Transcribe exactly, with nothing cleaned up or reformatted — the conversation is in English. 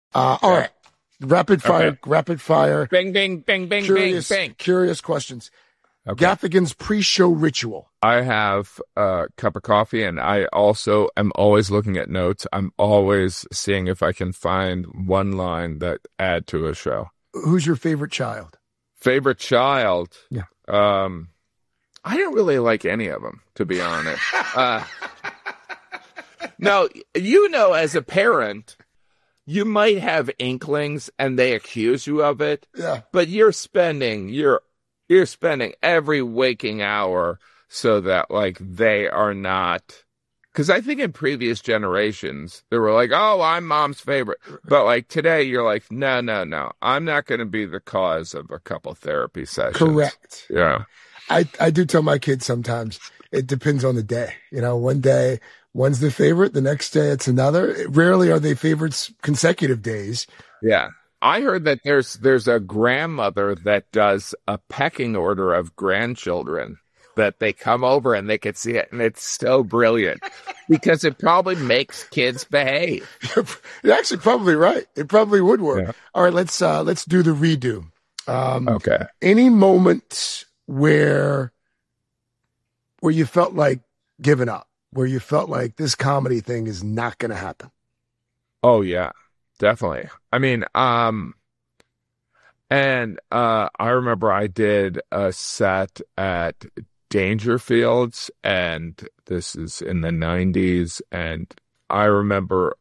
Uh, all Yeah. right. Rapid fire, Okay. rapid fire. Bing, bing, bing, bing, Curious, bing, bing. curious questions. Okay. Gaffigan's pre-show ritual. I have a cup of coffee, and I also am always looking at notes. I'm always seeing if I can find one line that add to a show. Who's your favorite child? Favorite child? Yeah. Um, I don't really like any of them, to be honest. uh, no, you know, as a parent, you might have inklings, and they accuse you of it. Yeah. But you're spending you're you're spending every waking hour so that like they are not. Because I think in previous generations they were like, "Oh, I'm mom's favorite," but like today you're like, "No, no, no, I'm not going to be the cause of a couple therapy sessions." Correct. Yeah. I, I do tell my kids sometimes it depends on the day. You know, one day one's the favorite, the next day it's another. Rarely are they favorites consecutive days. Yeah. I heard that there's there's a grandmother that does a pecking order of grandchildren that they come over and they can see it, and it's so brilliant because it probably makes kids behave. You're actually probably right. It probably would work. Yeah. All right, let's uh, let's do the redo. Um, Okay. Any moments where where you felt like giving up, where you felt like this comedy thing is not going to happen? Oh yeah, definitely. I mean, um, and uh, I remember I did a set at Dangerfields, and this is in the nineties, and I remember